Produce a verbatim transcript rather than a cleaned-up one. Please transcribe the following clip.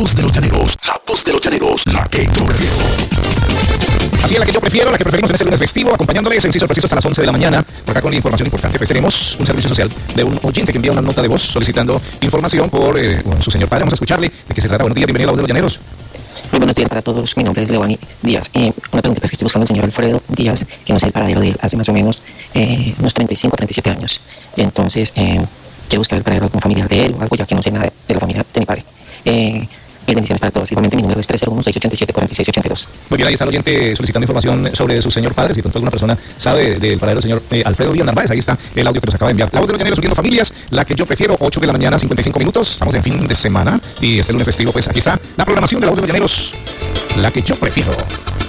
voz de los llaneros, la voz de los llaneros, la que yo prefiero. Así es la que yo prefiero, la que preferimos en este lunes festivo, acompañándoles en Ciso Preciso hasta las once de la mañana. Por acá con la información importante, pues tenemos un servicio social de un oyente que envía una nota de voz solicitando información por eh, su señor padre. Vamos a escucharle de qué se trata. Buenos días, bienvenido a la voz de los llaneros. Muy buenos días para todos, mi nombre es Leoani Díaz. Eh, una pregunta, pues que estoy buscando al señor Alfredo Díaz, que no sé el paradero de él, hace más o menos eh, unos treinta y cinco, treinta y siete años. Entonces, eh, quiero buscar el paradero de algún familiar de él o algo, ya que no sé nada de, de la familia de mi padre. Eh, y bendiciones para todos. Igualmente mi número es tres cero uno, seis ocho siete, cuatro seis ocho dos. Muy bien, ahí está el oyente solicitando información sobre su señor padre. Si pronto alguna persona sabe del paradero del señor eh, Alfredo Díaz Narváez, ahí está el audio que nos acaba de enviar. La voz de los llaneros uniendo familias, la que yo prefiero, ocho de la mañana, cincuenta y cinco minutos. Estamos en fin de semana y este lunes festivo, pues aquí está la programación de la voz de los llaneros, la que yo prefiero.